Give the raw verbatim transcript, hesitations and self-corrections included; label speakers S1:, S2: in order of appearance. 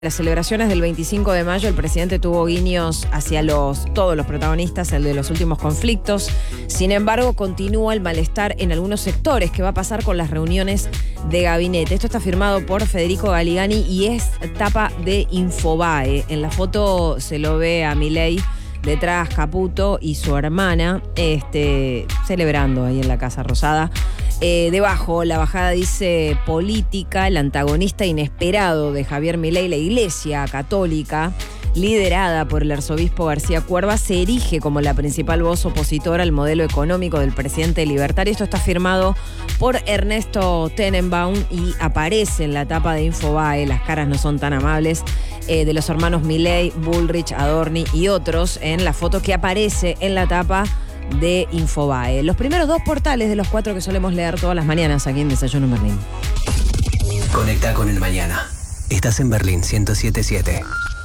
S1: Las celebraciones del veinticinco de mayo, el presidente tuvo guiños hacia los, todos los protagonistas, el de los últimos conflictos. Sin embargo, continúa el malestar en algunos sectores. ¿Qué va a pasar con las reuniones de gabinete? Esto está firmado por Federico Galigani y es tapa de Infobae. En la foto se lo ve a Milei detrás, Caputo y su hermana este, celebrando ahí en la Casa Rosada. Eh, debajo, la bajada dice política, el antagonista inesperado de Javier Milei, la Iglesia Católica, liderada por el arzobispo García Cuerva, se erige como la principal voz opositora al modelo económico del presidente libertario. Esto está firmado por Ernesto Tenenbaum y aparece en la tapa de Infobae. Las caras no son tan amables, eh, de los hermanos Milei, Bullrich, Adorni y otros en la foto que aparece en la tapa de Infobae. Los primeros dos portales de los cuatro que solemos leer todas las mañanas aquí en Desayuno en Berlín.
S2: Conecta con el mañana. Estás en Berlín ciento siete punto siete.